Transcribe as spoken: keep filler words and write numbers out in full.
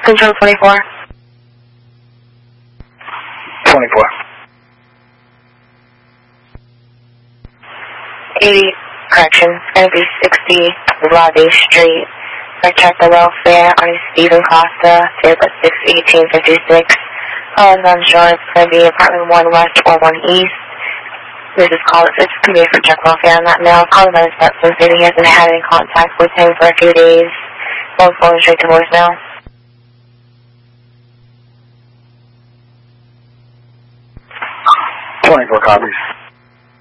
Control twenty-four. twenty-four. eighty, correction, it's going to be sixty Lobby Street. I checked the welfare on Stephen Costa, zero six eighteen fifty-six. Calls unsure, it's going to be apartment one west or one east. This is call, it's going to be for check welfare on that mail. Calling on his stepson stating he hasn't had any contact with him for a few days. Phone's going straight to voicemail. twenty-four copies.